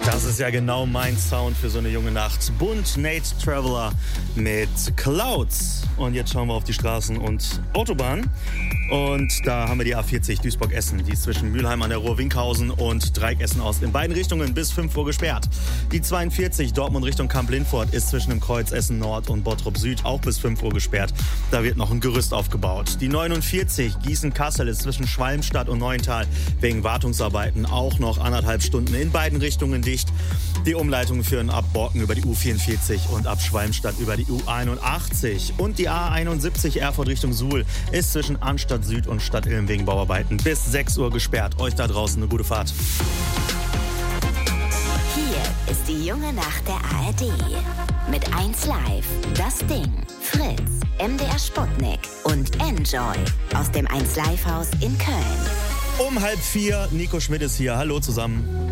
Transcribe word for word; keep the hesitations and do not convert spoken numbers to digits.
Das ist ja genau mein Sound für so eine junge Nacht. Bunt Nate Traveler mit Clouds. Und jetzt schauen wir auf die Straßen und Autobahnen. Und da haben wir die A vierzig Duisburg-Essen. Die ist zwischen Mülheim an der Ruhr, Winkhausen und Dreieck-Essen-Ost in beiden Richtungen bis fünf Uhr gesperrt. Die zweiundvierzig Dortmund Richtung Kamp-Lindfort ist zwischen dem Kreuz Essen Nord und Bottrop Süd auch bis fünf Uhr gesperrt. Da wird noch ein Gerüst aufgebaut. Die neunundvierzig Gießen-Kassel ist zwischen Schwalmstadt und Neuental wegen Wartungsarbeiten auch noch anderthalb Stunden in beiden Richtungen dicht. Die Umleitungen führen ab Borken über die U vierundvierzig und ab Schwalmstadt über die U einundachtzig. Und die A einundsiebzig Erfurt Richtung Suhl ist zwischen Arnstadt Süd und Stadtilm wegen Bauarbeiten bis sechs Uhr gesperrt. Euch da draußen eine gute Fahrt. Hier ist die junge Nacht der A R D. Mit eins Live, Das Ding, Fritz, M D R Sputnik und Enjoy aus dem eins Live Haus in Köln. Um halb vier, Nico Schmidt ist hier. Hallo zusammen.